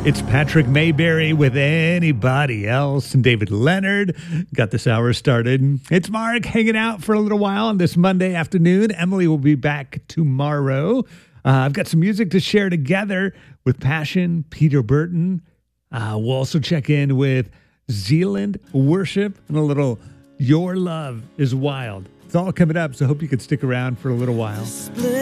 It's Patrick Mayberry with Anybody Else, and David Leonard got this hour started. It's Mark hanging out for a little while on this Monday afternoon. Emily will be back tomorrow. I've got some music to share together with Passion, Peter Burton. We'll also check in with Zealand Worship and a little Your Love is Wild. It's all coming up, so hope you can stick around for a little while.